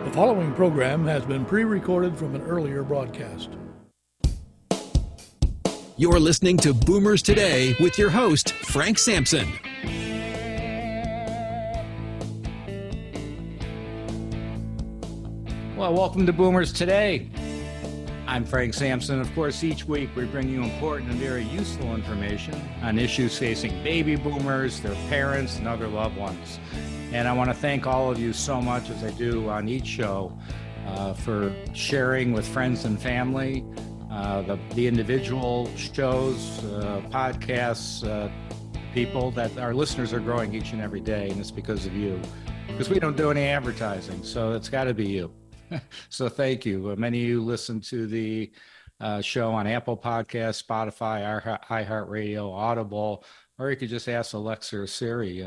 The following program has been pre-recorded from an earlier broadcast. You're listening to Boomers Today with your host, Frank Sampson. Well, welcome to Boomers Today. I'm Frank Sampson. Of course, each week we bring you important and very useful information on issues facing baby boomers, their parents, and other loved ones. And I want to thank all of you so much, as I do on each show, for sharing with friends and family, the individual shows, podcasts, people that our listeners are growing each and every day, and it's because of you. Because we don't do any advertising, so it's got to be you. So thank you. Many of you listen to the show on Apple Podcasts, Spotify, iHeartRadio, Audible, or you could just ask Alexa or Siri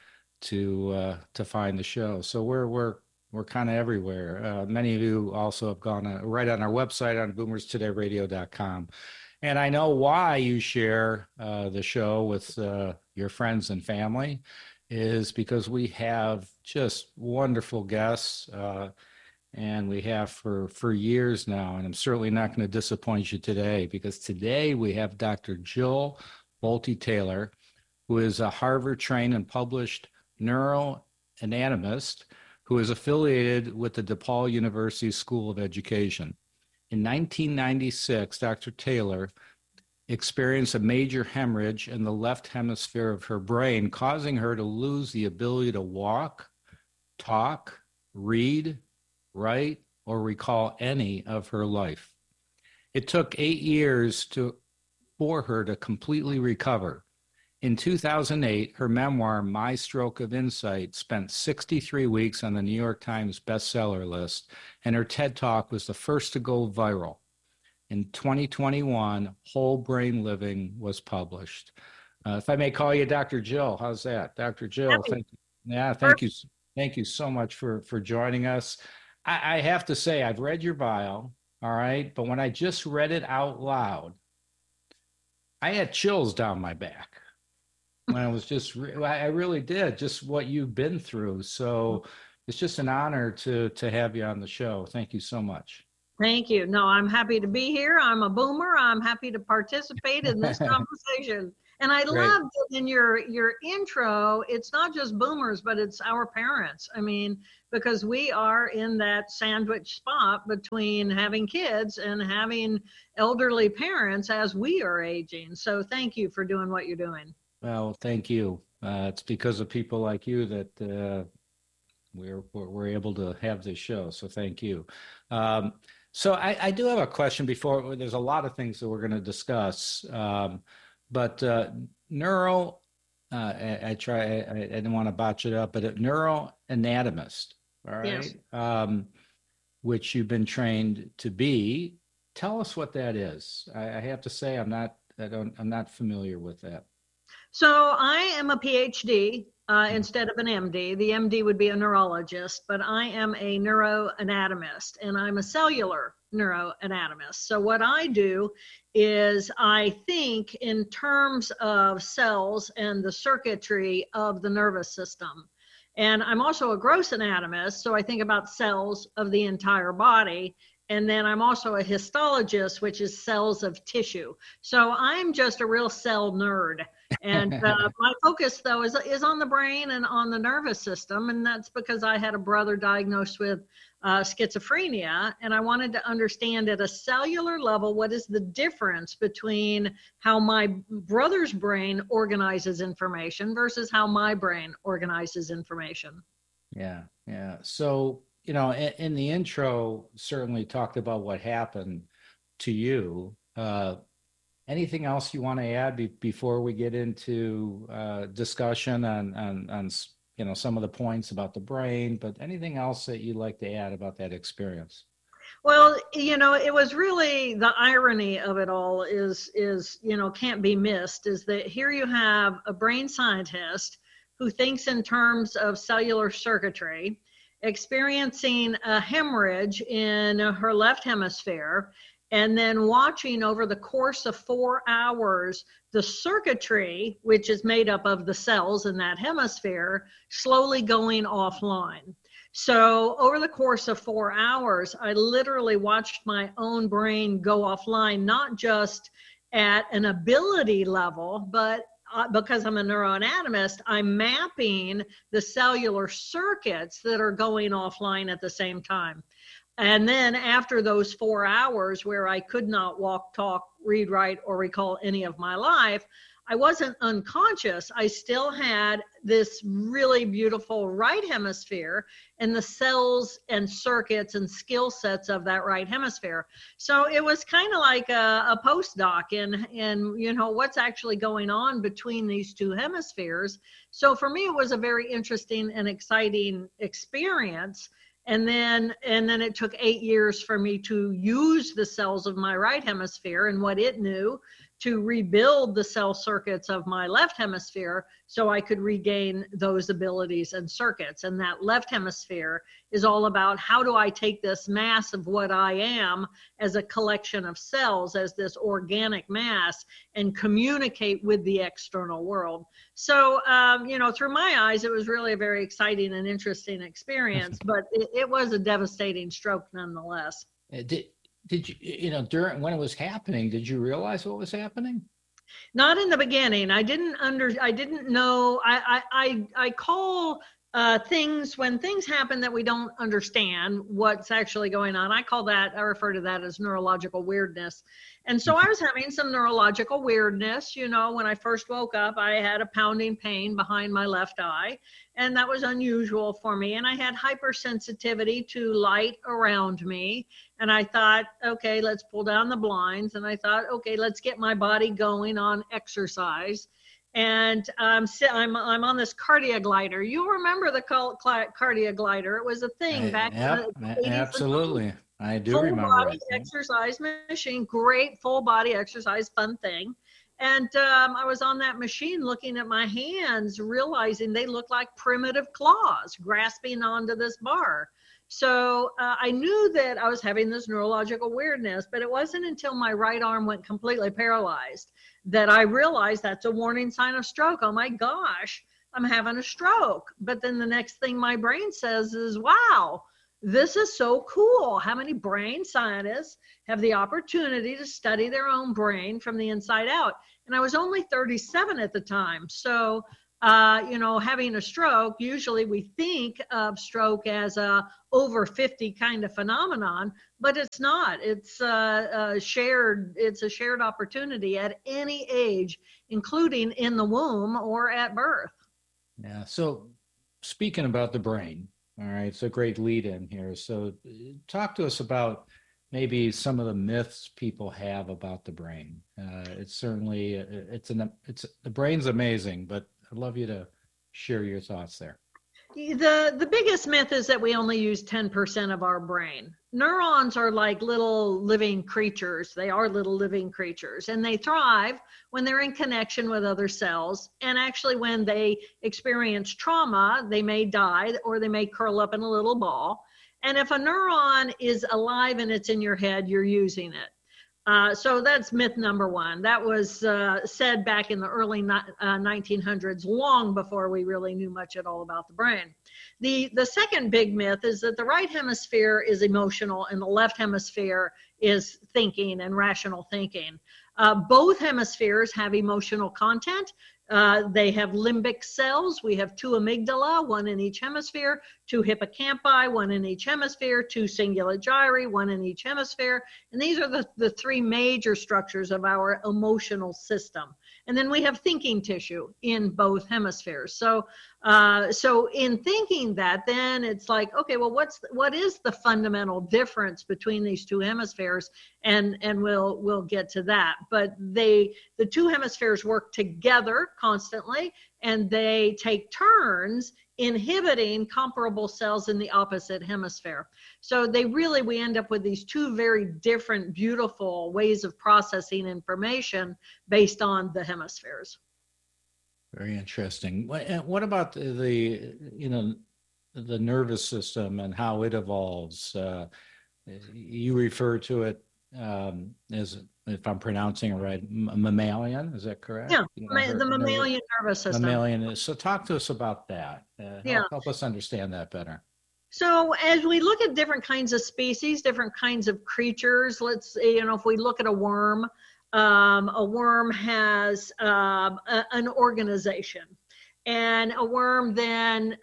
to find the show. So we're kind of everywhere. Many of you also have gone right on our website on boomerstodayradio.com. And I know why you share the show with your friends and family is because we have just wonderful guests, and we have for years now. And I'm certainly not going to disappoint you today, because today we have Dr. Jill Bolte Taylor, who is a Harvard-trained and published neuroanatomist who is affiliated with the DePaul University School of Education. In 1996, Dr. Taylor experienced a major hemorrhage in the left hemisphere of her brain, causing her to lose the ability to walk, talk, read, write, or recall any of her life. It took 8 years for her to completely recover. In 2008, her memoir, My Stroke of Insight, spent 63 weeks on the New York Times bestseller list, and her TED Talk was the first to go viral. In 2021, Whole Brain Living was published. If I may call you Dr. Jill, how's that? Dr. Jill, thank you. Yeah, thank you. Thank you so much for joining us. I have to say, I've read your bio, all right, but when I just read it out loud, I had chills down my back. When I was I really did, just what you've been through. So it's just an honor to have you on the show. Thank you so much. Thank you. No, I'm happy to be here. I'm a boomer. I'm happy to participate in this conversation. And I love that in your intro, it's not just boomers, but it's our parents. I mean, because we are in that sandwich spot between having kids and having elderly parents as we are aging. So thank you for doing what you're doing. Well, thank you. It's because of people like you that we're able to have this show. So thank you. So I do have a question before. There's a lot of things that we're going to discuss, but neuro. I didn't want to botch it up, but a neuroanatomist. All right. Yes. Which you've been trained to be. Tell us what that is. I have to say I'm not familiar with that. So I am a PhD instead of an MD. The MD would be a neurologist, but I am a neuroanatomist, and I'm a cellular neuroanatomist. So what I do is I think in terms of cells and the circuitry of the nervous system. And I'm also a gross anatomist, so I think about cells of the entire body. And then I'm also a histologist, which is cells of tissue. So I'm just a real cell nerd. And my focus, though, is on the brain and on the nervous system. And that's because I had a brother diagnosed with schizophrenia. And I wanted to understand at a cellular level, what is the difference between how my brother's brain organizes information versus how my brain organizes information. Yeah. So, in the intro, certainly talked about what happened to you. Anything else you want to add before we get into discussion on some of the points about the brain, but anything else that you'd like to add about that experience? Well, it was really the irony of it all is can't be missed, is that here you have a brain scientist who thinks in terms of cellular circuitry, experiencing a hemorrhage in her left hemisphere, and then watching over the course of 4 hours, the circuitry, which is made up of the cells in that hemisphere, slowly going offline. So over the course of 4 hours, I literally watched my own brain go offline, not just at an ability level, but because I'm a neuroanatomist, I'm mapping the cellular circuits that are going offline at the same time. And then after those 4 hours where I could not walk, talk, read, write, or recall any of my life, I wasn't unconscious. I still had this really beautiful right hemisphere and the cells and circuits and skill sets of that right hemisphere. So it was kind of like a postdoc in what's actually going on between these two hemispheres. So for me, it was a very interesting and exciting experience. And then it took 8 years for me to use the cells of my right hemisphere and what it knew to rebuild the cell circuits of my left hemisphere so I could regain those abilities and circuits. And that left hemisphere is all about how do I take this mass of what I am as a collection of cells, as this organic mass, and communicate with the external world. So, through my eyes, it was really a very exciting and interesting experience, but it was a devastating stroke nonetheless. Did you, during when it was happening, did you realize what was happening? Not in the beginning. I didn't know. I call things, when things happen that we don't understand what's actually going on, I refer to that as neurological weirdness. And so I was having some neurological weirdness. When I first woke up, I had a pounding pain behind my left eye, and that was unusual for me. And I had hypersensitivity to light around me. And I thought, okay, let's pull down the blinds. And I thought, okay, let's get my body going on exercise. And I'm on this CardioGlider. You remember the CardioGlider? It was a thing back in the 80s. Absolutely. I do remember. Full body exercise machine, great full body exercise, fun thing. And I was on that machine looking at my hands, realizing they looked like primitive claws grasping onto this bar. So I knew that I was having this neurological weirdness, but it wasn't until my right arm went completely paralyzed that I realized that's a warning sign of stroke. Oh my gosh, I'm having a stroke. But then the next thing my brain says is, wow, this is so cool. How many brain scientists have the opportunity to study their own brain from the inside out? And I was only 37 at the time. So, having a stroke, usually we think of stroke as a over 50 kind of phenomenon, but it's not. It's a shared opportunity at any age, including in the womb or at birth. Yeah. So speaking about the brain, all right, it's a great lead in here. So talk to us about maybe some of the myths people have about the brain. It's certainly, the brain's amazing, but I'd love you to share your thoughts there. The biggest myth is that we only use 10% of our brain. Neurons are like little living creatures. They are little living creatures, and they thrive when they're in connection with other cells. And actually, when they experience trauma, they may die or they may curl up in a little ball. And if a neuron is alive and it's in your head, you're using it. So that's myth number one. That was said back in the early 1900s, long before we really knew much at all about the brain. The second big myth is that the right hemisphere is emotional and the left hemisphere is thinking and rational thinking. Both hemispheres have emotional content. They have limbic cells. We have 2 amygdala, 1 in each hemisphere, 2 hippocampi, 1 in each hemisphere, 2 cingulate gyri, 1 in each hemisphere. And these are the 3 major structures of our emotional system. And then we have thinking tissue in both hemispheres. So in thinking that, then it's like, okay, well, what is the fundamental difference between these 2 hemispheres? And we'll get to that. But the 2 hemispheres work together constantly, and they take turns inhibiting comparable cells in the opposite hemisphere. So we end up with these 2 very different, beautiful ways of processing information based on the hemispheres. Very interesting. What about the nervous system and how it evolves? You refer to it as, if I'm pronouncing it right, mammalian. Is that correct? Yeah, the mammalian nervous system. Mammalian. So talk to us about that. Help us understand that better. So as we look at different kinds of species, different kinds of creatures, if we look at a worm has an organization. And a worm then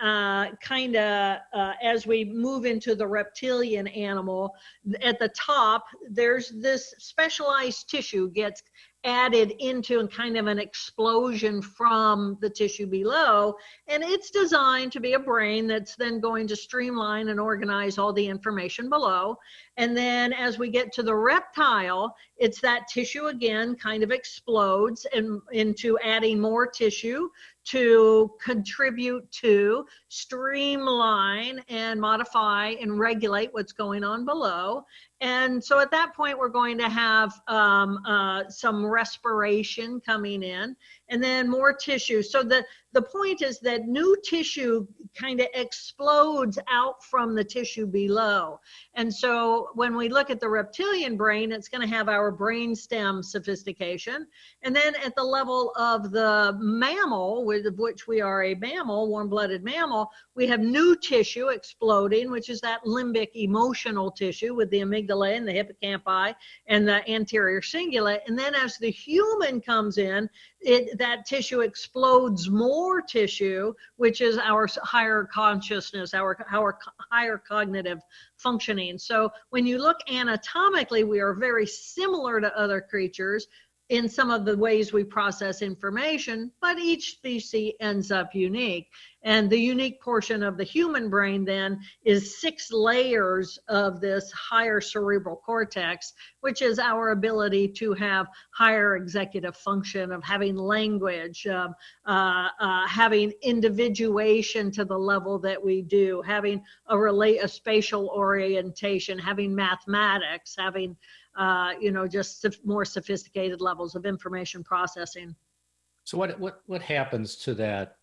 as we move into the reptilian animal, at the top, there's this specialized tissue gets added into and kind of an explosion from the tissue below. And it's designed to be a brain that's then going to streamline and organize all the information below. And then as we get to the reptile, it's that tissue again kind of explodes into adding more tissue to contribute to streamline and modify and regulate what's going on below. And so at that point, we're going to have some respiration coming in and then more tissue. So the point is that new tissue kind of explodes out from the tissue below. And so when we look at the reptilian brain, it's going to have our brainstem sophistication. And then at the level of the mammal, of which we are a mammal, warm-blooded mammal, we have new tissue exploding, which is that limbic emotional tissue with the amygdala and the hippocampi and the anterior cingulate. And then as the human comes in, that tissue explodes more tissue, which is our higher consciousness, our higher cognitive functioning. So when you look anatomically, we are very similar to other creatures in some of the ways we process information, but each species ends up unique. And the unique portion of the human brain then is 6 layers of this higher cerebral cortex, which is our ability to have higher executive function of having language, having individuation to the level that we do, having a spatial orientation, having mathematics, having just more sophisticated levels of information processing. So what happens to that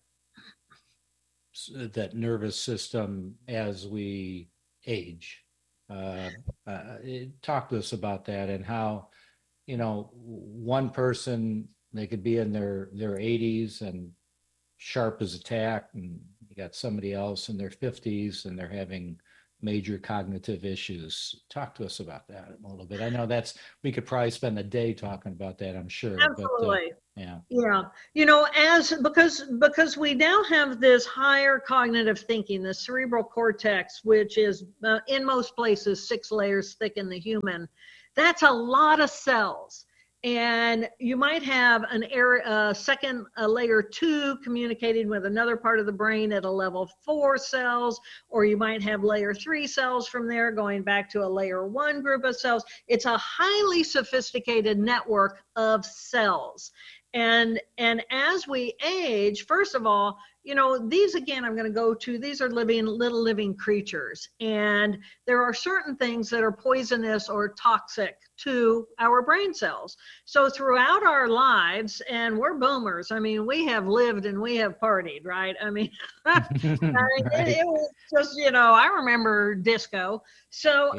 nervous system as we age? Talk to us about that and how, one person, they could be in their 80s and sharp as a tack, and you got somebody else in their 50s and they're having major cognitive issues. Talk to us about that a little bit. I know we could probably spend a day talking about that, I'm sure. Absolutely. But, yeah. Because we now have this higher cognitive thinking, the cerebral cortex, which is in most places 6 layers thick in the human. That's a lot of cells. And you might have a second layer 2 communicating with another part of the brain at a level 4 cells, or you might have layer 3 cells from there going back to a layer 1 group of cells. It's a highly sophisticated network of cells. And as we age, first of all, these again, I'm going to go to, these are little living creatures. And there are certain things that are poisonous or toxic to our brain cells. So throughout our lives, and we're boomers, we have lived and we have partied, right? Right. It was just, I remember disco. So,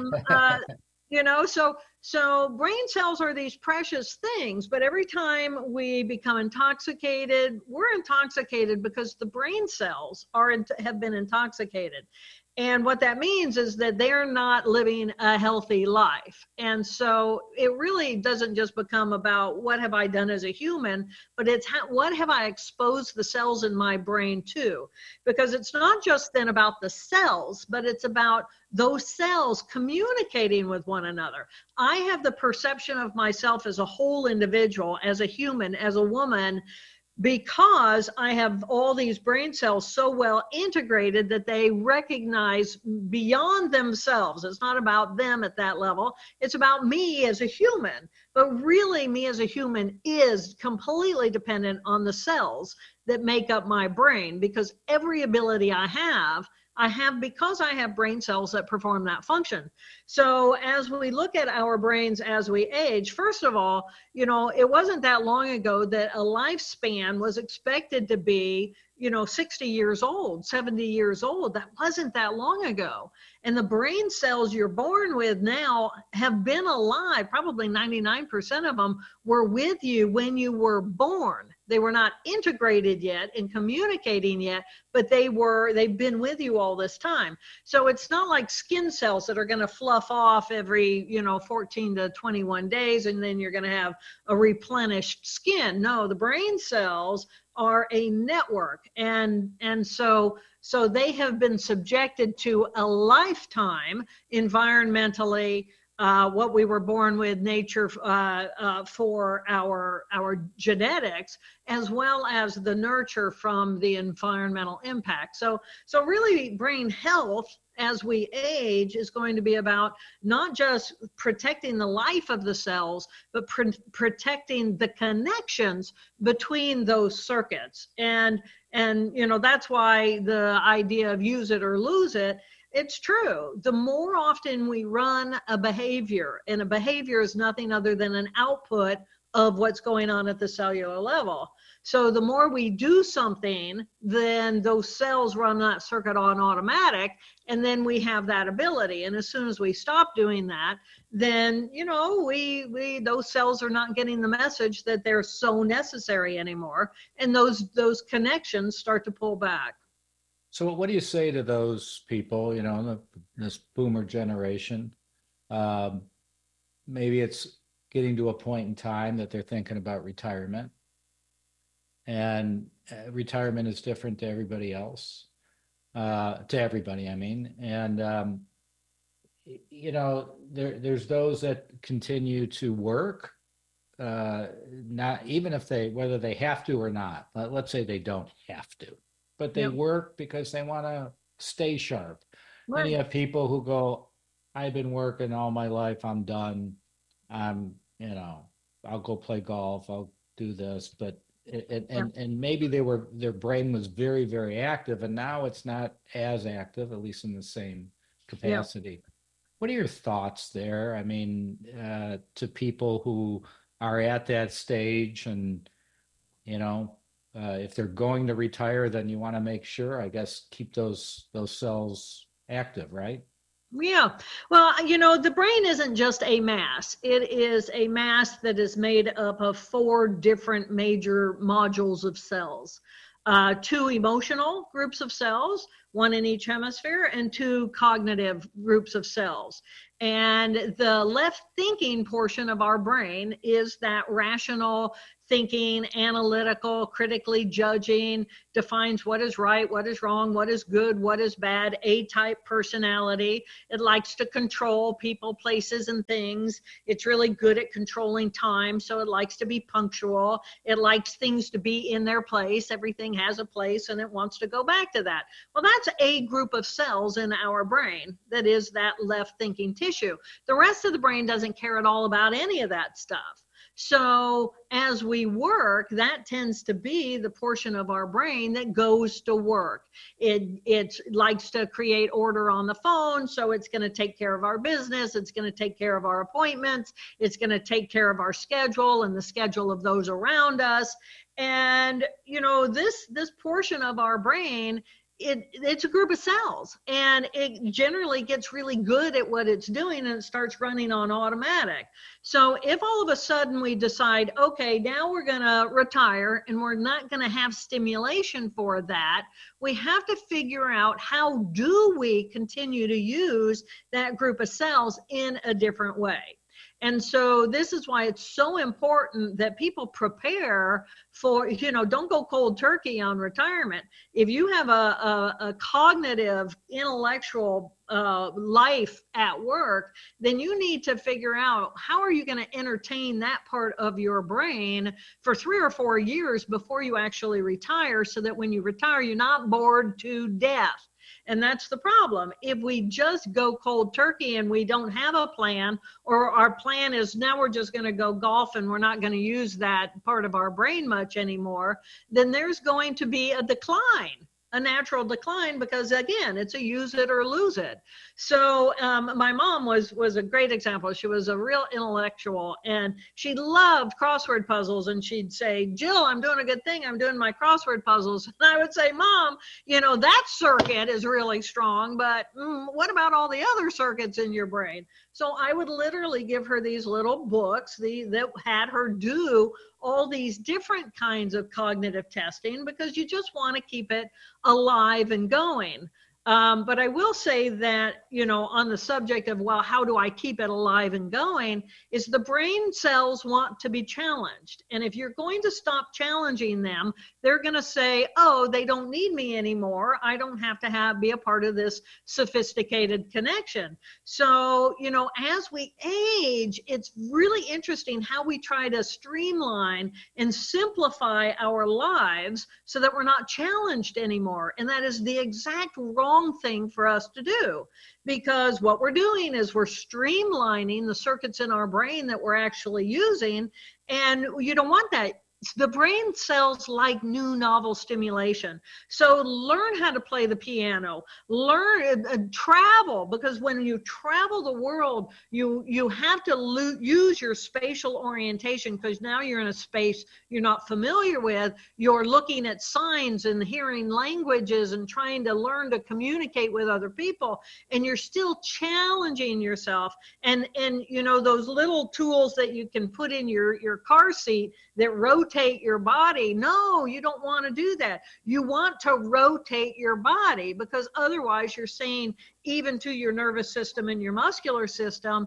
yeah. So brain cells are these precious things, but every time we become intoxicated, we're intoxicated because the brain cells have been intoxicated. And what that means is that they're not living a healthy life. And so it really doesn't just become about what have I done as a human, but it's what have I exposed the cells in my brain to? Because it's not just then about the cells, but it's about those cells communicating with one another. I have the perception of myself as a whole individual, as a human, as a woman, because I have all these brain cells so well integrated that they recognize beyond themselves. It's not about them at that level. It's about me as a human. But really, me as a human is completely dependent on the cells that make up my brain, because every ability I have because I have brain cells that perform that function. So as we look at our brains as we age, first of all, it wasn't that long ago that a lifespan was expected to be, 60 years old, 70 years old. That wasn't that long ago. And the brain cells you're born with now have been alive. Probably 99% of them were with you when you were born. They were not integrated yet and communicating yet, but they've been with you all this time. So it's not like skin cells that are going to fluff off every, 14 to 21 days, and then you're going to have a replenished skin. No, the brain cells are a network. And so they have been subjected to a lifetime environmentally, what we were born with, nature, for our genetics, as well as the nurture from the environmental impact. So really, brain health as we age is going to be about not just protecting the life of the cells, but protecting the connections between those circuits. And that's why the idea of use it or lose it. It's true. The more often we run a behavior, and a behavior is nothing other than an output of what's going on at the cellular level. So the more we do something, then those cells run that circuit on automatic, and then we have that ability. And as soon as we stop doing that, then, those cells are not getting the message that they're so necessary anymore. And those connections start to pull back. So what do you say to those people, this boomer generation? Maybe it's getting to a point in time that they're thinking about retirement. And retirement is different to everybody else, to everybody, I mean. And, there's those that continue to work, not even if whether they have to or not. Let's say they don't have to. But they work because they want to stay sharp. Right. And you have people who go, I've been working all my life, I'm done. I'll go play golf, I'll do this. But and maybe their brain was very, very active, and now it's not as active, at least in the same capacity. Yeah. What are your thoughts there? I mean, to people who are at that stage, and if they're going to retire, then you want to make sure, I guess, keep those cells active, right? Yeah. Well, the brain isn't just a mass. It is a mass that is made up of 4 different major modules of cells. 2 emotional groups of cells, 1 in each hemisphere, and 2 cognitive groups of cells. And the left thinking portion of our brain is that rational thinking, analytical, critically judging, defines what is right, what is wrong, what is good, what is bad, A-type personality. It likes to control people, places, and things. It's really good at controlling time, so it likes to be punctual. It likes things to be in their place. Everything has a place, and it wants to go back to that. Well, that's a group of cells in our brain that is that left thinking tissue. The rest of the brain doesn't care at all about any of that stuff. So as we work, that tends to be the portion of our brain that goes to work. It likes to create order on the phone, so it's going to take care of our business. It's going to take care of our appointments. It's going to take care of our schedule and the schedule of those around us. And, this portion of our brain, it's a group of cells, and it generally gets really good at what it's doing, and it starts running on automatic. So if all of a sudden we decide, okay, now we're going to retire and we're not going to have stimulation for that, we have to figure out how do we continue to use that group of cells in a different way. And so this is why it's so important that people prepare for, don't go cold turkey on retirement. If you have a cognitive, intellectual life at work, then you need to figure out how are you going to entertain that part of your brain for 3 or 4 years before you actually retire, so that when you retire, you're not bored to death. And that's the problem. If we just go cold turkey and we don't have a plan, or our plan is now we're just going to go golf and we're not going to use that part of our brain much anymore, then there's going to be a decline, a natural decline, because again, it's a use it or lose it. So my mom was a great example. She was a real intellectual, and she loved crossword puzzles, and she'd say, Jill, I'm doing a good thing. I'm doing my crossword puzzles. And I would say, Mom, that circuit is really strong, but what about all the other circuits in your brain? So I would literally give her these little books that had her do all these different kinds of cognitive testing because you just want to keep it alive and going. But I will say that, on the subject of, well, how do I keep it alive and going, is the brain cells want to be challenged. And if you're going to stop challenging them, they're going to say, oh, they don't need me anymore. I don't have to be a part of this sophisticated connection. So, as we age, it's really interesting how we try to streamline and simplify our lives so that we're not challenged anymore. And that is the exact wrong thing for us to do, because what we're doing is we're streamlining the circuits in our brain that we're actually using, and you don't want that. The brain cells like new novel stimulation. So learn how to play the piano, learn travel, because when you travel the world, you have to use your spatial orientation, because now you're in a space you're not familiar with. You're looking at signs and hearing languages and trying to learn to communicate with other people, and you're still challenging yourself. And those little tools that you can put in your car seat that rotate your body. No, you don't want to do that. You want to rotate your body, because otherwise you're saying, even to your nervous system and your muscular system,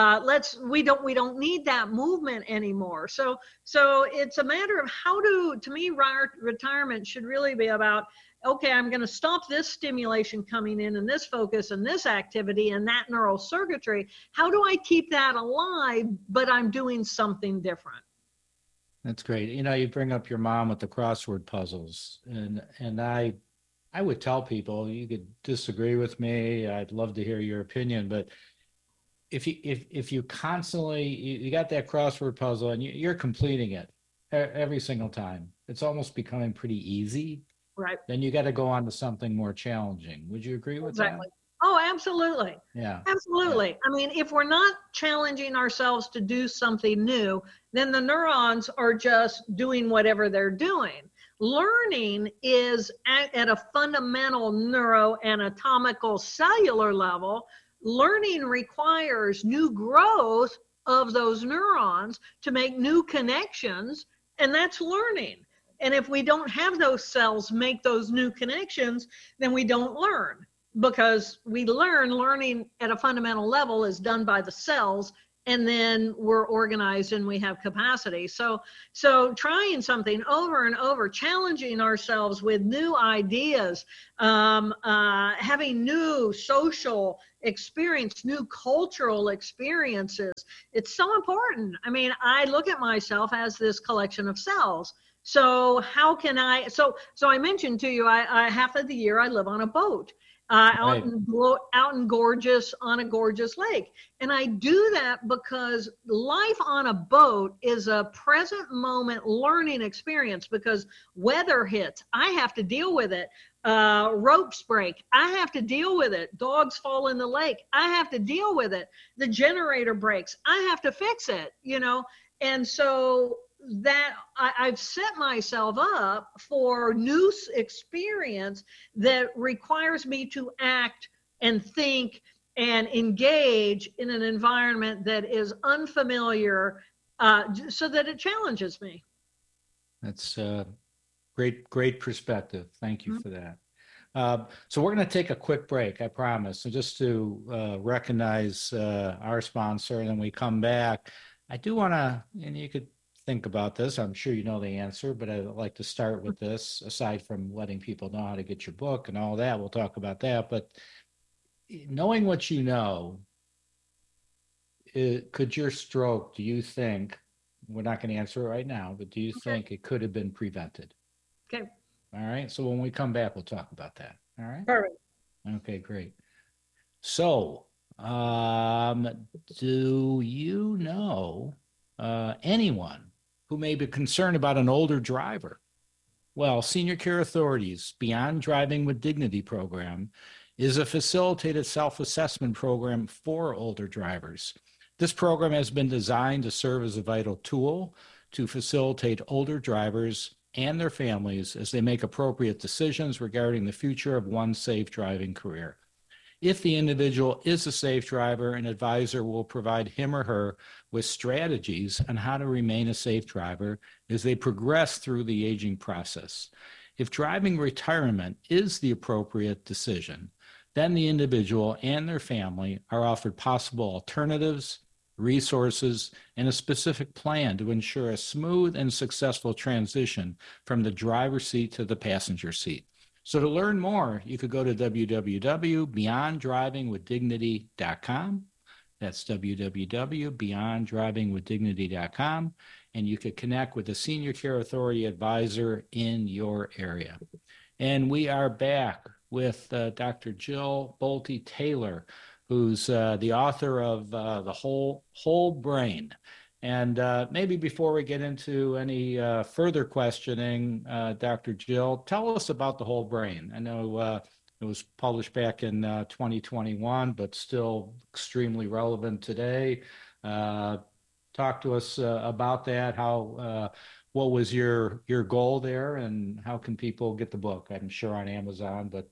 we don't need that movement anymore. So it's a matter of to me, retirement should really be about, okay, I'm going to stop this stimulation coming in and this focus and this activity and that neural circuitry. How do I keep that alive, but I'm doing something different? That's great. You bring up your mom with the crossword puzzles, and I would tell people, you could disagree with me. I'd love to hear your opinion, but if you constantly, you got that crossword puzzle and you're completing it every single time, it's almost becoming pretty easy. Right. Then you got to go on to something more challenging. Would you agree with that? Oh, absolutely. Yeah. Absolutely. Yeah. I mean, if we're not challenging ourselves to do something new, then the neurons are just doing whatever they're doing. Learning is at a fundamental neuroanatomical cellular level. Learning requires new growth of those neurons to make new connections, and that's learning. And if we don't have those cells make those new connections, then we don't learn. Because learning at a fundamental level is done by the cells, and then we're organized and we have capacity. So trying something over and over, challenging ourselves with new ideas, having new social experience, new cultural experiences, it's so important. I mean, I look at myself as this collection of cells. So how can so I mentioned to you, I half of the year I live on a boat. Out in gorgeous, on a gorgeous lake. And I do that because life on a boat is a present moment learning experience, because weather hits, I have to deal with it. Ropes break, I have to deal with it. Dogs fall in the lake, I have to deal with it. The generator breaks, I have to fix it, And so that I've set myself up for new experience that requires me to act and think and engage in an environment that is unfamiliar, so that it challenges me. That's great perspective. Thank you for that. So we're going to take a quick break, I promise. So just to recognize our sponsor, and then we come back. I do want to, and you could think about this. I'm sure you know the answer, but I'd like to start with this. Aside from letting people know how to get your book and all that, we'll talk about that. But knowing what you know, could your stroke, do you think, we're not going to answer it right now, but do you think it could have been prevented? Okay. All right. So when we come back, we'll talk about that. All right. Perfect. Okay, great. So, do you know anyone who may be concerned about an older driver? Well, Senior Care Authority's Beyond Driving with Dignity program is a facilitated self-assessment program for older drivers. This program has been designed to serve as a vital tool to facilitate older drivers and their families as they make appropriate decisions regarding the future of one's safe driving career. If the individual is a safe driver, an advisor will provide him or her with strategies on how to remain a safe driver as they progress through the aging process. If driving retirement is the appropriate decision, then the individual and their family are offered possible alternatives, resources, and a specific plan to ensure a smooth and successful transition from the driver's seat to the passenger seat. So to learn more, you could go to www.beyonddrivingwithdignity.com. That's www.beyonddrivingwithdignity.com, and you could connect with a senior care authority advisor in your area. And we are back with Dr. Jill Bolte Taylor, who's the author of The Whole Brain. And maybe before we get into any further questioning, Dr. Jill, tell us about The Whole Brain. I know it was published back in 2021, but still extremely relevant today. Talk to us about that. What was your goal there, and how can people get the book? I'm sure on Amazon, but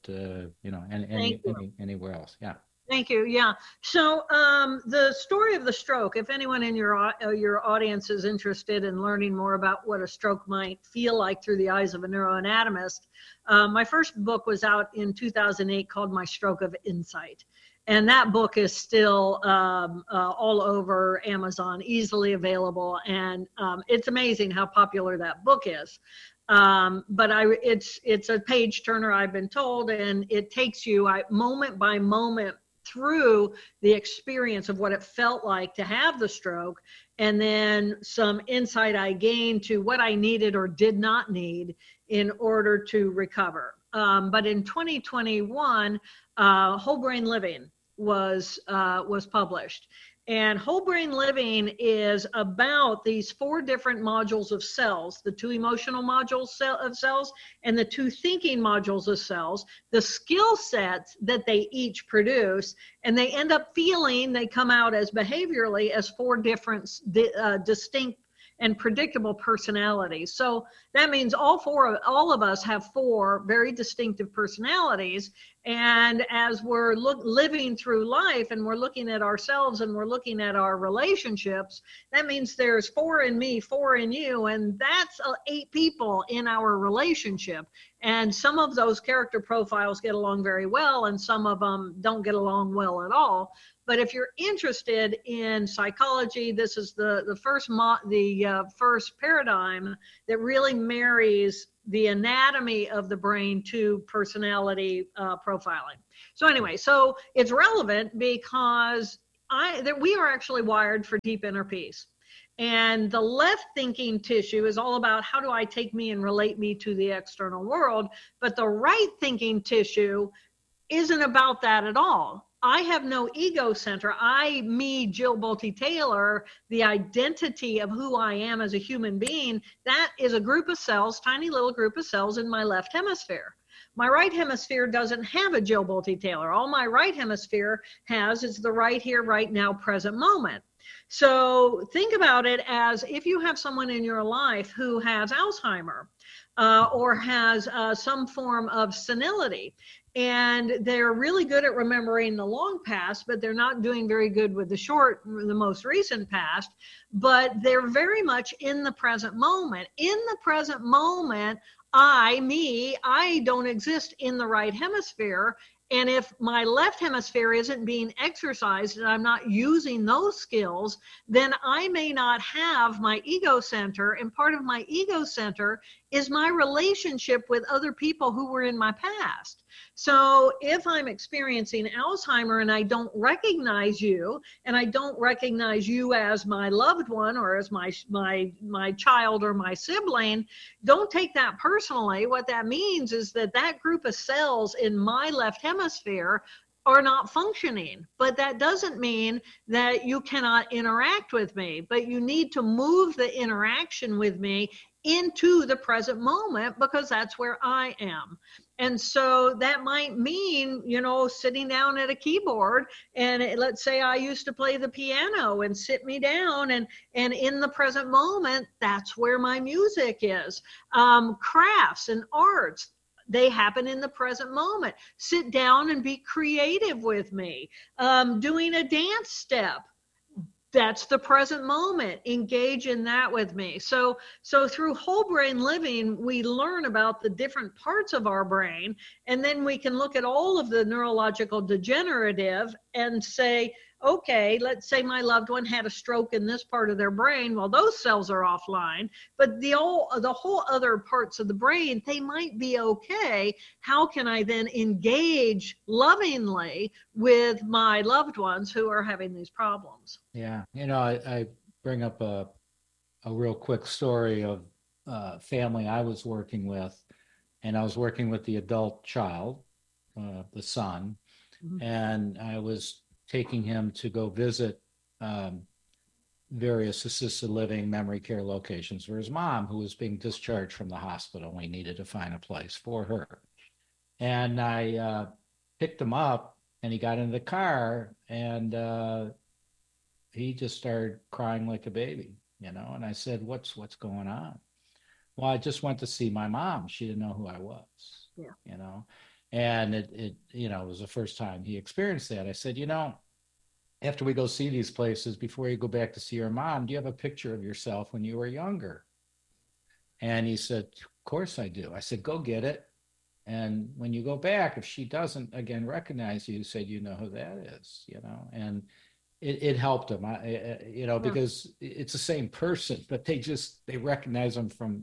anywhere else. Yeah. Thank you. Yeah. So the story of the stroke, if anyone in your audience is interested in learning more about what a stroke might feel like through the eyes of a neuroanatomist, my first book was out in 2008 called My Stroke of Insight. And that book is still all over Amazon, easily available. And it's amazing how popular that book is. But it's a page turner, I've been told, and it takes you moment by moment through the experience of what it felt like to have the stroke, and then some insight I gained to what I needed or did not need in order to recover. But in 2021, Whole Brain Living was published. And Whole Brain Living is about these 4 different modules of cells, the 2 emotional modules of cells and the 2 thinking modules of cells, the skill sets that they each produce, and they end up they come out as behaviorally as 4 different distinct and predictable personalities. So that means all of us have 4 very distinctive personalities. And as we're living through life and we're looking at ourselves and we're looking at our relationships, that means there's 4 in me, 4 in you, and that's 8 people in our relationship. And some of those character profiles get along very well, and some of them don't get along well at all. But if you're interested in psychology, this is the first paradigm that really marries the anatomy of the brain to personality profiling. So anyway, so it's relevant because we are actually wired for deep inner peace. And the left thinking tissue is all about how do I take me and relate me to the external world. But the right thinking tissue isn't about that at all. I have no ego center. Jill Bolte Taylor, the identity of who I am as a human being, that is a group of cells, tiny little group of cells in my left hemisphere. My right hemisphere doesn't have a Jill Bolte Taylor. All my right hemisphere has is the right here, right now, present moment. So think about it as if you have someone in your life who has Alzheimer or has some form of senility. And they're really good at remembering the long past, but they're not doing very good with the most recent past. But they're very much in the present moment. In the present moment, I don't exist in the right hemisphere. And if my left hemisphere isn't being exercised and I'm not using those skills, then I may not have my ego center. And part of my ego center is my relationship with other people who were in my past. So if I'm experiencing Alzheimer and I don't recognize you, and I don't recognize you as my loved one or as my child or my sibling, don't take that personally. What that means is that group of cells in my left hemisphere are not functioning. But that doesn't mean that you cannot interact with me, but you need to move the interaction with me into the present moment, because that's where I am. And so that might mean, sitting down at a keyboard, and let's say I used to play the piano, and sit me down and in the present moment, that's where my music is. Crafts and arts, they happen in the present moment. Sit down and be creative with me. Doing a dance step, that's the present moment. Engage in that with me. So through whole brain living, we learn about the different parts of our brain, and then we can look at all of the neurological degenerative and say, okay, let's say my loved one had a stroke in this part of their brain. Well, those cells are offline, but the whole other parts of the brain, they might be okay. How can I then engage lovingly with my loved ones who are having these problems? Yeah. I bring up a real quick story of a family I was working with, and I was working with the adult child, the son, and I was taking him to go visit various assisted living memory care locations for his mom, who was being discharged from the hospital. We needed to find a place for her. And I picked him up, and he got in the car, and he just started crying like a baby, and I said, what's going on? Well, I just went to see my mom. She didn't know who I was, and it was the first time he experienced that. I said, after we go see these places, before you go back to see your mom, do you have a picture of yourself when you were younger? And he said, of course I do. I said, go get it. And when you go back, if she doesn't again recognize you, said, you know who that is, and it helped him, because it's the same person, but they recognize them from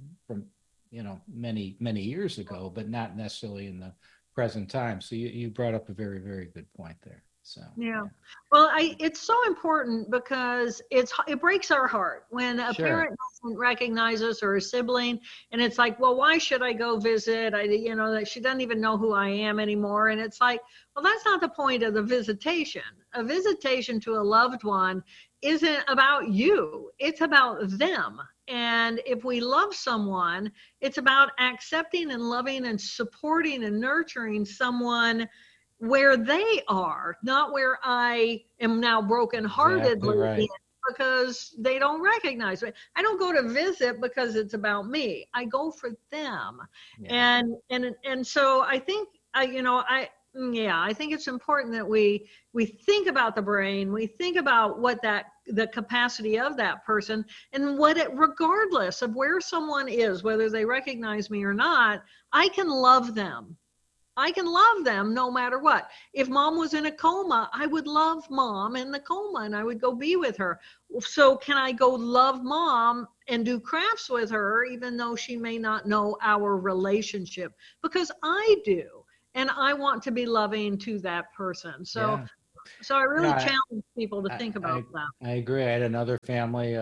many, many years ago, but not necessarily in the present time. So you brought up a very, very good point there. So yeah. Well, it's so important because it breaks our heart when a parent doesn't recognize us, or a sibling, and it's like, well, why should I go visit? That she doesn't even know who I am anymore. And it's like, well, that's not the point of the visitation. A visitation to a loved one isn't about you. It's about them. And if we love someone, it's about accepting and loving and supporting and nurturing someone where they are, not where I am now brokenheartedly, right. Because they don't recognize me. I don't go to visit because it's about me. I go for them. Yeah. And so I think I think it's important that we think about the brain, we think about what the capacity of that person, and regardless of where someone is, whether they recognize me or not, I can love them. I can love them no matter what. If mom was in a coma, I would love mom in the coma, and I would go be with her. So can I go love mom and do crafts with her, even though she may not know our relationship? Because I do, and I want to be loving to that person. So I really challenge people to think about that. I agree. I had another family,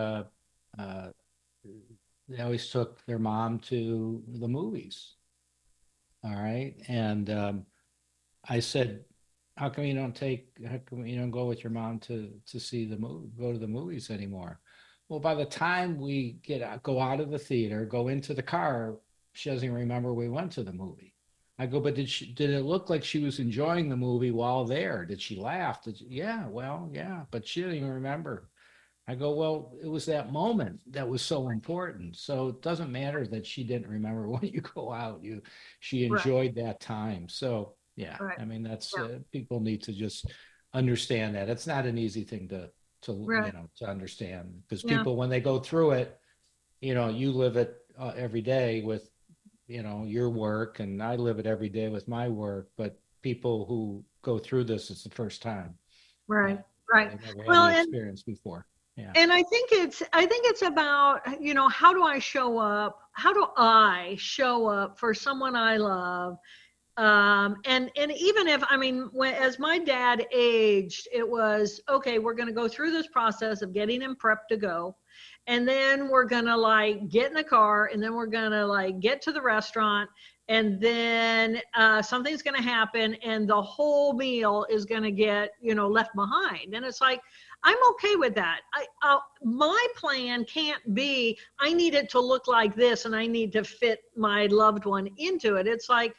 they always took their mom to the movies. All right. And I said, how come you don't go with your mom to see go to the movies anymore? Well, by the time we go out of the theater, go into the car, she doesn't even remember we went to the movie. I go, but did it look like she was enjoying the movie while there? Did she laugh? Yeah, but she didn't even remember. I go, well, it was that moment that was so important. So it doesn't matter that she didn't remember when you go out. She enjoyed that time. So yeah, I mean, that's people need to just understand that it's not an easy thing to understand, because people, when they go through it, you live it every day with your work, and I live it every day with my work. But people who go through this, it's the first time. Right. They never had the experience before. Yeah. And I think it's about, how do I show up? How do I show up for someone I love? And even if, as my dad aged, it was, okay, we're going to go through this process of getting him prepped to go. And then we're going to get in the car, and then we're going to get to the restaurant, and then something's going to happen, and the whole meal is going to get, left behind. And it's like, I'm okay with that. My plan can't be, I need it to look like this, and I need to fit my loved one into it. It's like,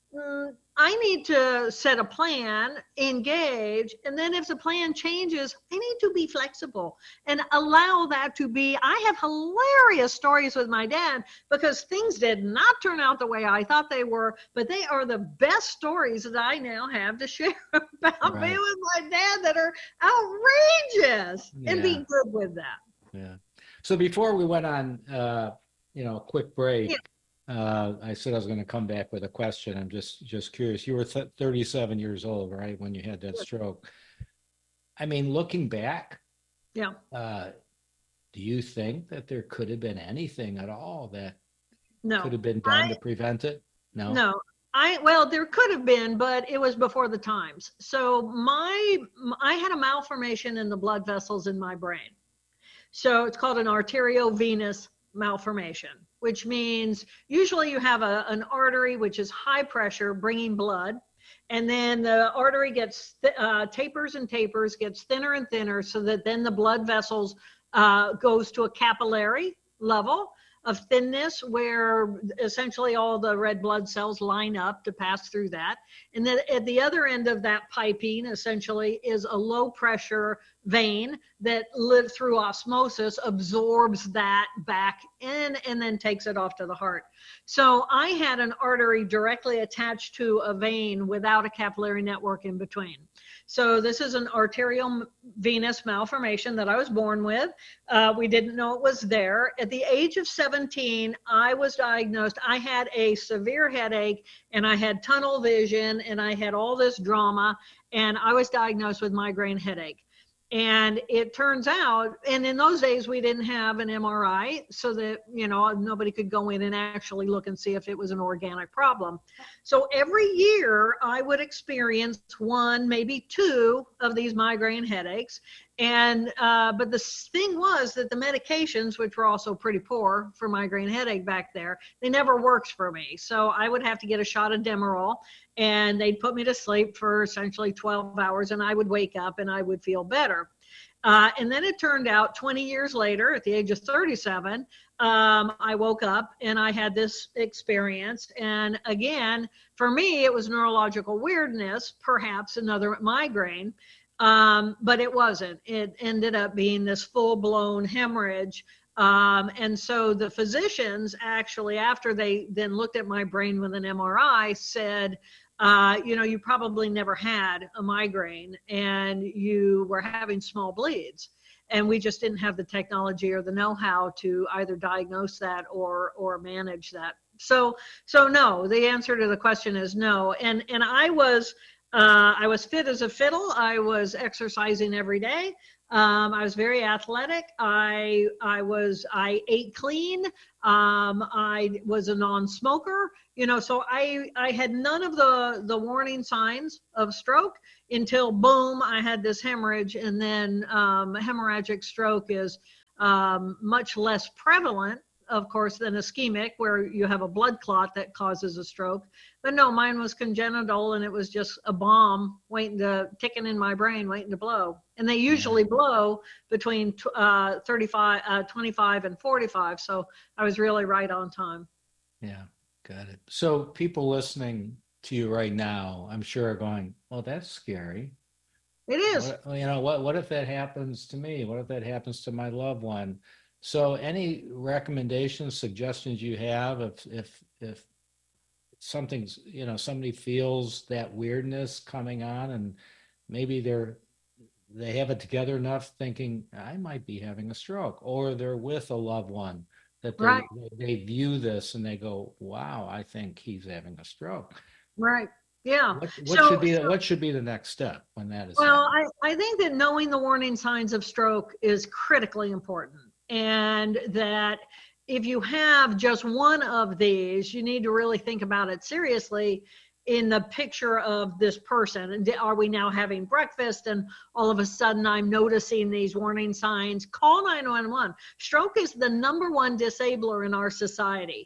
I need to set a plan, engage, and then if the plan changes, I need to be flexible and allow that to be. I have hilarious stories with my dad because things did not turn out the way I thought they were, but they are the best stories that I now have to share about being with my dad that are outrageous and be good with that. Yeah. So before we went on, a quick break, I said I was going to come back with a question. I'm just curious. You were 37 years old, right, when you had that stroke? I mean, looking back, do you think that there could have been anything at all that could have been done to prevent it? No. Well, there could have been, but it was before the times. So I had a malformation in the blood vessels in my brain. So it's called an arteriovenous malformation, which means usually you have an artery which is high pressure bringing blood, and then the artery gets tapers and tapers, gets thinner and thinner, so that then the blood vessels goes to a capillary level of thinness where essentially all the red blood cells line up to pass through that. And then at the other end of that piping essentially is a low pressure vein that lives through osmosis, absorbs that back in and then takes it off to the heart. So I had an artery directly attached to a vein without a capillary network in between. So this is an arteriovenous malformation that I was born with. We didn't know it was there. At the age of 17, I was diagnosed. I had a severe headache and I had tunnel vision and I had all this drama, and I was diagnosed with migraine headache. And it turns out, and in those days we didn't have an MRI, so that, nobody could go in and actually look and see if it was an organic problem. So every year I would experience one, maybe two of these migraine headaches. And, but the thing was that the medications, which were also pretty poor for migraine headache back there, they never worked for me. So I would have to get a shot of Demerol, and they'd put me to sleep for essentially 12 hours, and I would wake up and I would feel better. And then it turned out 20 years later, at the age of 37, I woke up and I had this experience. And again, for me, it was neurological weirdness, perhaps another migraine. But it wasn't. It ended up being this full-blown hemorrhage. And so the physicians actually, after they then looked at my brain with an MRI, said, you probably never had a migraine and you were having small bleeds. And we just didn't have the technology or the know-how to either diagnose that or manage that. So no, the answer to the question is no. And I was fit as a fiddle. I was exercising every day. I was very athletic. I ate clean. I was a non-smoker, so I had none of the warning signs of stroke until boom, I had this hemorrhage. And then hemorrhagic stroke is much less prevalent, of course, than ischemic, where you have a blood clot that causes a stroke. But no, mine was congenital, and it was just a bomb ticking in my brain, waiting to blow. And they usually blow between 25 and 45. So I was really right on time. Yeah, got it. So people listening to you right now, I'm sure are going, well, that's scary. It is. What if that happens to me? What if that happens to my loved one? So any recommendations, suggestions you have if something's, somebody feels that weirdness coming on and maybe they have it together enough thinking I might be having a stroke, or they're with a loved one that they view this and they go, wow, I think he's having a stroke. Right. Yeah. What should be the next step when that is? Well, I think that knowing the warning signs of stroke is critically important. And that if you have just one of these, you need to really think about it seriously in the picture of this person. And are we now having breakfast and all of a sudden I'm noticing these warning signs? Call 911. Stroke is the number one disabler in our society.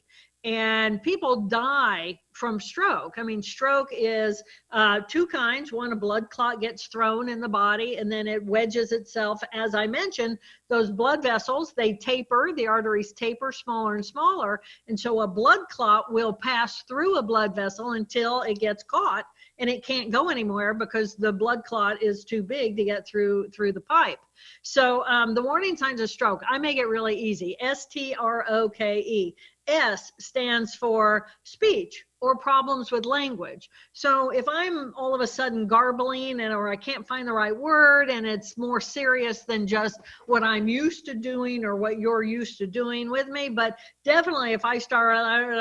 And people die from stroke. I mean, stroke is two kinds. One, a blood clot gets thrown in the body and then it wedges itself. As I mentioned, those blood vessels, they taper, the arteries taper smaller and smaller. And so a blood clot will pass through a blood vessel until it gets caught and it can't go anywhere because the blood clot is too big to get through the pipe. So the warning signs of stroke, I make it really easy. STROKE. S stands for speech or problems with language. So if I'm all of a sudden garbling or I can't find the right word and it's more serious than just what I'm used to doing or what you're used to doing with me, but definitely if I start,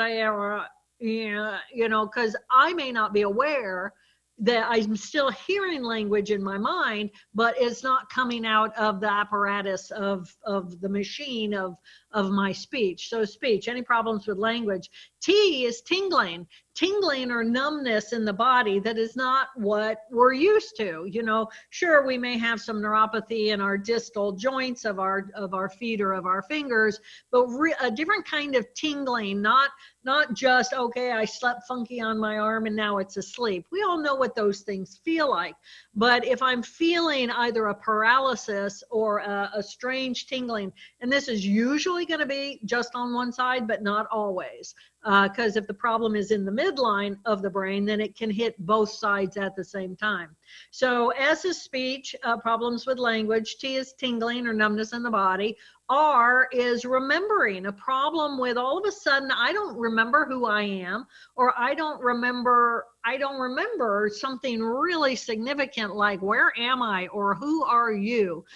because I may not be aware that I'm still hearing language in my mind, but it's not coming out of the apparatus of the machine of my speech. So speech, any problems with language. T is tingling or numbness in the body that is not what we're used to. Sure, we may have some neuropathy in our distal joints of our feet or of our fingers, but a different kind of tingling, not just, okay, I slept funky on my arm and now it's asleep. We all know what those things feel like. But if I'm feeling either a paralysis or a strange tingling, and this is usually going to be just on one side, but not always. Because if the problem is in the midline of the brain, then it can hit both sides at the same time. So S is speech, problems with language. T is tingling or numbness in the body. R is remembering, a problem with all of a sudden I don't remember who I am, or I don't remember something really significant like where am I or who are you?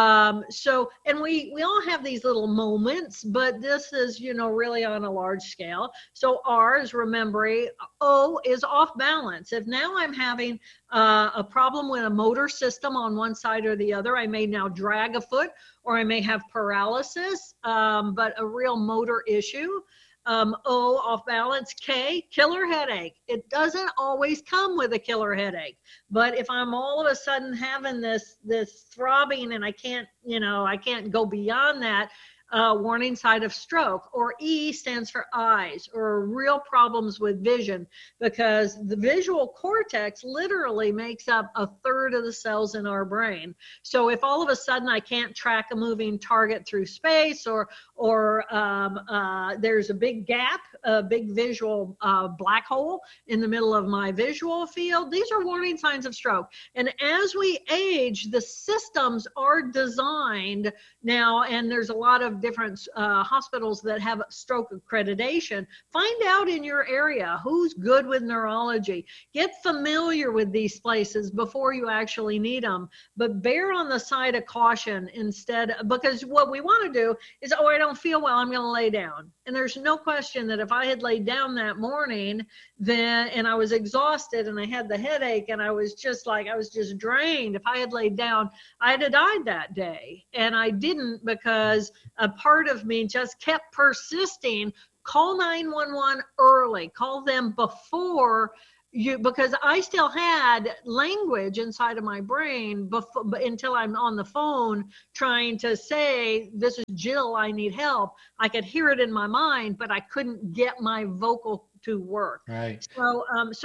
And we all have these little moments, but this is, really on a large scale. So R is remembering. O is off balance. If now I'm having a problem with a motor system on one side or the other, I may now drag a foot or I may have paralysis, but a real motor issue. O, off balance. K, killer headache. It doesn't always come with a killer headache, but if I'm all of a sudden having this throbbing and I can't go beyond that, warning sign of stroke. Or E stands for eyes, or real problems with vision, because the visual cortex literally makes up a third of the cells in our brain. So if all of a sudden I can't track a moving target through space, or there's a big gap, a big visual black hole in the middle of my visual field, these are warning signs of stroke. And as we age, the systems are designed now, and there's a lot of different hospitals that have stroke accreditation. Find out in your area who's good with neurology. Get familiar with these places before you actually need them, but bear on the side of caution instead, because what we want to do is, I don't feel well, I'm going to lay down. And there's no question that if I had laid down that morning and I was exhausted and I had the headache and I was just drained, if I had laid down, I'd have died that day. And I didn't, because a part of me just kept persisting. Call 911 early. Call them before because I still had language inside of my brain until I'm on the phone trying to say, this is Jill, I need help. I could hear it in my mind, but I couldn't get my vocal to work. Right. So,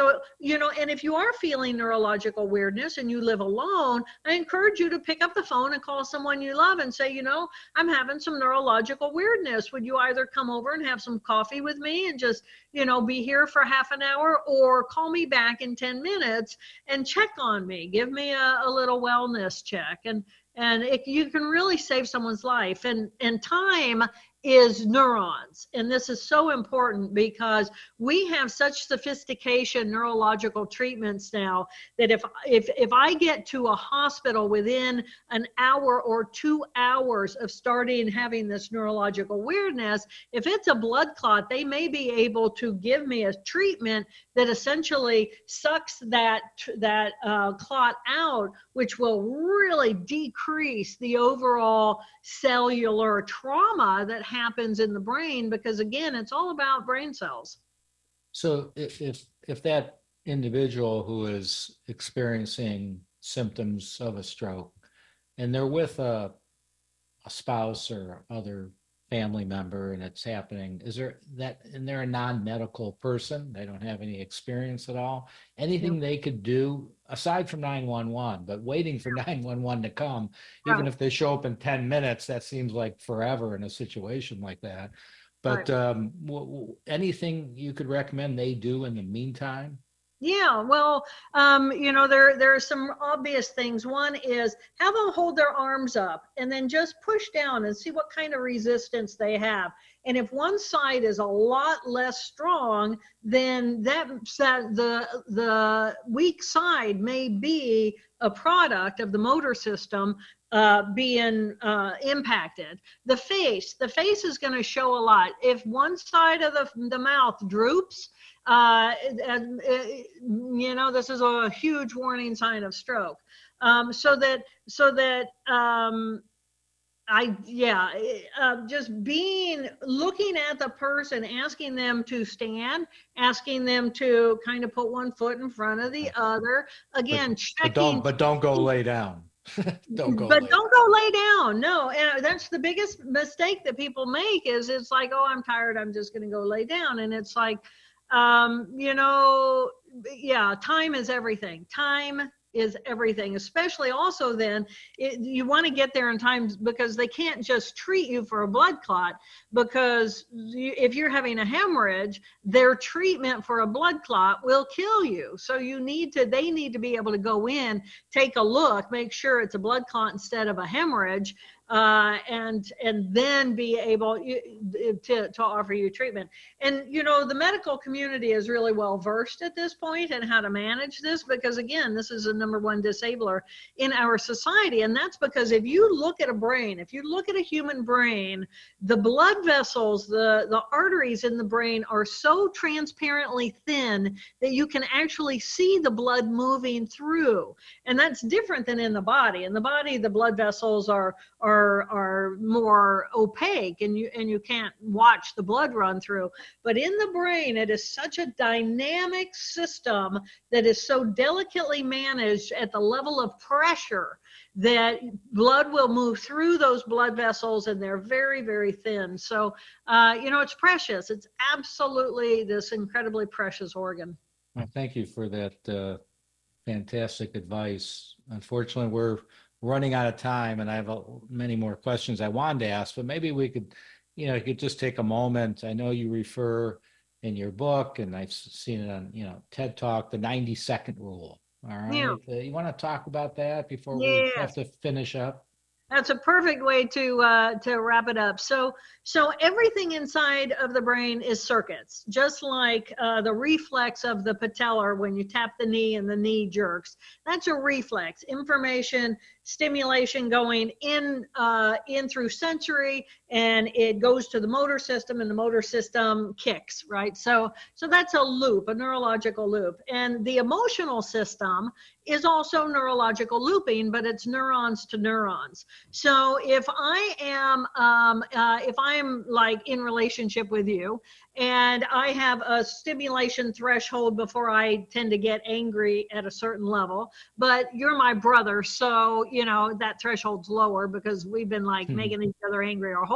and if you are feeling neurological weirdness and you live alone, I encourage you to pick up the phone and call someone you love and say, I'm having some neurological weirdness. Would you either come over and have some coffee with me and just, be here for half an hour, or call me back in 10 minutes and check on me, give me a little wellness check. And you can really save someone's life. And time is neurons. And this is so important because we have such sophistication neurological treatments now that if I get to a hospital within an hour or 2 hours of starting having this neurological weirdness, if it's a blood clot, they may be able to give me a treatment that essentially sucks that clot out, which will really decrease the overall cellular trauma that happens in the brain, because again, it's all about brain cells. So if that individual who is experiencing symptoms of a stroke and they're with a spouse or other family member and it's happening, and they're a non-medical person, they don't have any experience at all, anything they could do aside from 911, but waiting for 911 to come, even if they show up in 10 minutes, that seems like forever in a situation like that. But anything you could recommend they do in the meantime? Yeah, well, there are some obvious things. One is have them hold their arms up and then just push down and see what kind of resistance they have. And if one side is a lot less strong, then the weak side may be a product of the motor system being impacted. The face is going to show a lot. If one side of the mouth droops, this is a huge warning sign of stroke. Just looking at the person, asking them to stand, asking them to kind of put one foot in front of the other. Again, checking. But don't go lay down. Don't go lay down. No, and that's the biggest mistake that people make is it's like, oh, I'm tired, I'm just going to go lay down. And it's like, time is everything. Time is everything, especially also then you want to get there in time because they can't just treat you for a blood clot, because if you're having a hemorrhage, their treatment for a blood clot will kill you. So they need to be able to go in, take a look, make sure it's a blood clot instead of a hemorrhage, and then be able to offer you treatment. And the medical community is really well versed at this point in how to manage this, because again, this is a number one disabler in our society. And that's because if you look at a human brain, the blood vessels, the arteries in the brain are so transparently thin that you can actually see the blood moving through. And that's different than in the body. In the body, the blood vessels are more opaque and you can't watch the blood run through. But in the brain, it is such a dynamic system that is so delicately managed at the level of pressure that blood will move through those blood vessels, and they're very, very thin. So, it's precious. It's absolutely this incredibly precious organ. Well, thank you for that fantastic advice. Unfortunately, we're running out of time, and I have many more questions I wanted to ask, but maybe we could, you could just take a moment. I know you refer in your book, and I've seen it on, TED Talk, the 90-second rule. All right. Yeah. You want to talk about that before we have to finish up? That's a perfect way to wrap it up. So everything inside of the brain is circuits, just like the reflex of the patellar when you tap the knee and the knee jerks. That's a reflex. Information, stimulation going in through sensory, and it goes to the motor system, and the motor system kicks, right? So that's a loop, a neurological loop. And the emotional system is also neurological looping, but it's neurons to neurons. So if I'm like in relationship with you and I have a stimulation threshold before I tend to get angry at a certain level, but you're my brother, so that threshold's lower because we've been like making each other angry our whole